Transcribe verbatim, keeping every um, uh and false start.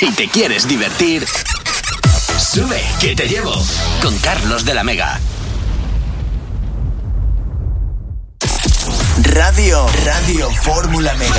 Si te quieres divertir, sube, que te llevo. Con Carlos de la Mega. Radio, Radio Fórmula Mega.